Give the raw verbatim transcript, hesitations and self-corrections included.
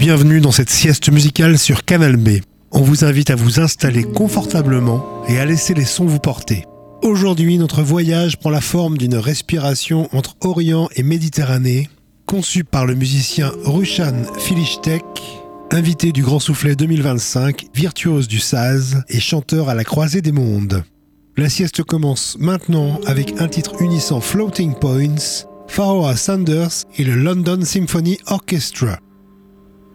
Bienvenue dans cette sieste musicale sur Canal B. On vous invite à vous installer confortablement et à laisser les sons vous porter. Aujourd'hui, notre voyage prend la forme d'une respiration entre Orient et Méditerranée, conçue par le musicien Rushan Filishtek, invité du Grand Soufflet deux mille vingt-cinq, virtuose du saz et chanteur à la croisée des mondes. La sieste commence maintenant avec un titre unissant Floating Points, Pharoah Sanders et le London Symphony Orchestra.